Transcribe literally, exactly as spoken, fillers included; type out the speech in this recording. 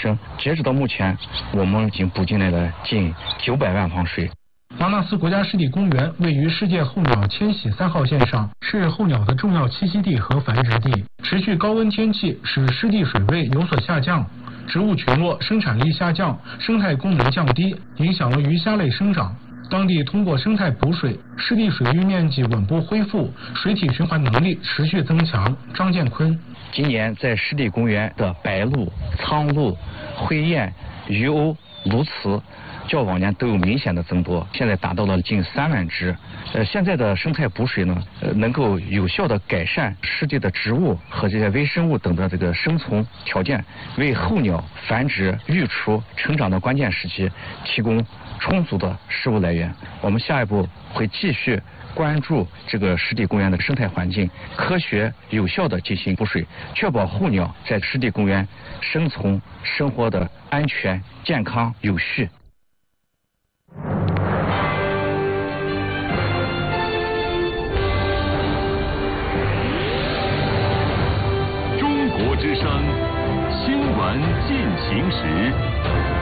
升。截止到目前，我们已经补进来了近九百万方水。 马纳斯国家湿地公园位于世界候鸟迁徙三号线上，是候鸟的重要栖息地和繁殖地。持续高温天气使湿地水位有所下降，植物群落生产力下降，生态功能降低，影响了鱼虾类生长。当地通过生态补水，湿地水域面积稳步恢复，水体循环能力持续增强。张建坤， 今年在湿地公园的白鹭、苍鹭、灰雁、鱼鸥、鸬鹚较往年都有明显的增多，现在达到了近三万只。呃，现在的生态补水呢，呃，能够有效的改善湿地的植物和这些微生物等的这个生存条件，为候鸟繁殖、育雏、成长的关键时期提供充足的食物来源。我们下一步会继续关注这个湿地公园的生态环境，科学有效的进行补水，确保候鸟在湿地公园生存生活的安全、健康、有序。 中国之声，新闻进行时。